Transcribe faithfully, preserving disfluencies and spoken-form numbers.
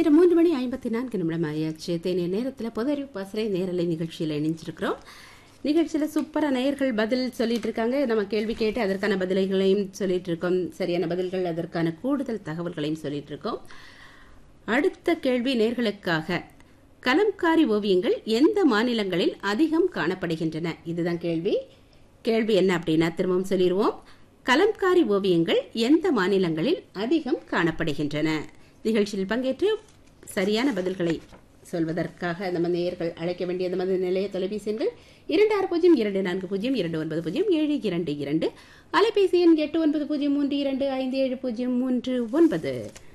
நேரம் மூன்று மணி ஐம்பத்தி நான்கு நிமிடம் ஆயாச்சு. தேனிய நேரத்தில் பொது அறிவு பாசறை நேரலை நிகழ்ச்சியில் இணைஞ்சிருக்கிறோம். நிகழ்ச்சியில் சூப்பராக நேயர்கள் பதில் சொல்லிட்டு இருக்காங்க. நம்ம கேள்வி கேட்டு அதற்கான பதில்களையும் சொல்லிட்டு இருக்கோம். சரியான பதில்கள், அதற்கான கூடுதல் தகவல்களையும் சொல்லிட்டு இருக்கோம். அடுத்த கேள்வி நேயர்களுக்காக, கலம்காரி ஓவியங்கள் எந்த மாநிலங்களில் அதிகம் காணப்படுகின்றன? இதுதான் கேள்வி. கேள்வி என்ன அப்படின்னா திரும்பவும் சொல்லிடுவோம். கலம்காரி ஓவியங்கள் எந்த மாநிலங்களில் அதிகம் காணப்படுகின்றன? நிகழ்ச்சியில் பங்கேற்று சரியான பதில்களை சொல்வதற்காக நம்ம நேயர்கள் அழைக்க வேண்டிய நமது நிலைய தொலைபேசி எண்கள் இரண்டு ஆறு பூஜ்ஜியம் இரண்டு நான்கு பூஜ்ஜியம் இரண்டு ஒன்பது பூஜ்ஜியம் ஏழு இரண்டு இரண்டு, அலைபேசி எண் எட்டு ஒன்பது பூஜ்ஜியம் மூன்று இரண்டு ஐந்து ஏழு பூஜ்ஜியம் மூன்று ஒன்பது.